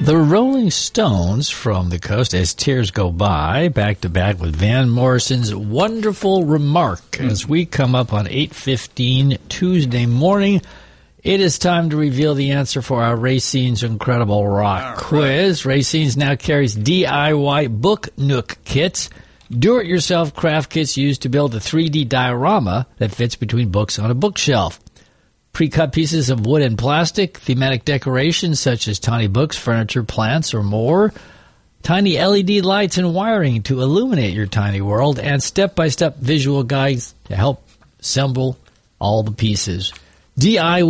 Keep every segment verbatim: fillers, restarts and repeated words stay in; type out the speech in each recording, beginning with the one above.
The Rolling Stones from the coast as tears go by, back to back with Van Morrison's Wonderful Remark. As we come up on eight fifteen Tuesday morning, it is time to reveal the answer for our Racine's Incredible Rock All quiz. Right. Racine's now carries D I Y Book Nook kits, do-it-yourself craft kits used to build a three D diorama that fits between books on a bookshelf. Pre-cut pieces of wood and plastic, thematic decorations such as tiny books, furniture, plants, or more, tiny L E D lights and wiring to illuminate your tiny world, and step-by-step visual guides to help assemble all the pieces. D I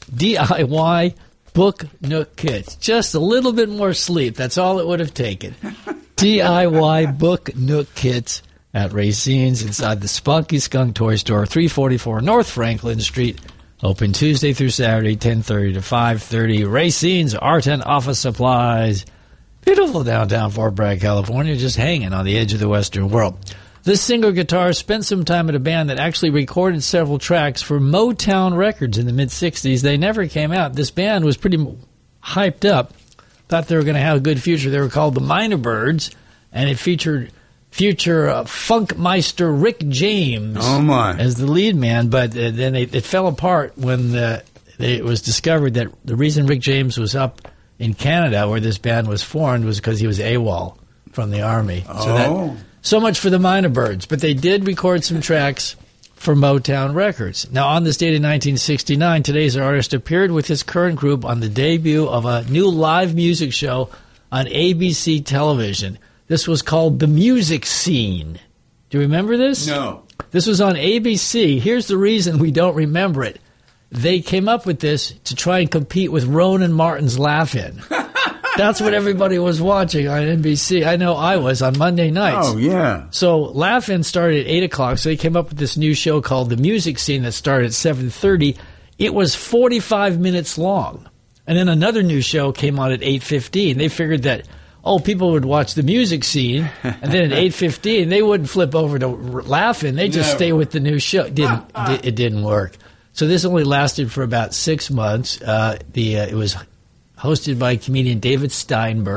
Y Book Nook kits. Just a little bit more sleep. That's all it would have taken. D I Y Book Nook kits at Racine's inside the Spunky Skunk Toy Store, three forty-four North Franklin Street. Open Tuesday through Saturday, ten thirty to five thirty. Racine's Art and Office Supplies. Beautiful downtown Fort Bragg, California, just hanging on the edge of the Western world. This singer guitarist spent some time at a band that actually recorded several tracks for Motown Records in the mid-sixties. They never came out. This band was pretty hyped up. Thought they were going to have a good future. They were called the Minor Birds, and it featured future uh, Funkmeister Rick James oh my. as the lead man, but uh, then it, it fell apart when the, it was discovered that the reason Rick James was up in Canada, where this band was formed, was because he was AWOL from the Army. Oh. So, that, so much for the Minor Birds. But they did record some tracks for Motown Records. Now, on this date in nineteen sixty-nine, today's artist appeared with his current group on the debut of a new live music show on A B C television. This was called The Music Scene. Do you remember this? No. This was on A B C. Here's the reason we don't remember it. They came up with this to try and compete with Ronan Martin's Laugh-In. That's what everybody was watching on N B C. I know I was on Monday nights. Oh, yeah. So Laugh-In started at eight o'clock, so they came up with this new show called The Music Scene that started at seven thirty. It was forty-five minutes long. And then another new show came on at eight fifteen. They figured that, oh, people would watch The Music Scene, and then at eight fifteen, they wouldn't flip over to Laugh-In. They'd just Never. stay with the new show. It didn't, it didn't work. So this only lasted for about six months. Uh, the uh, It was hosted by comedian David Steinberg.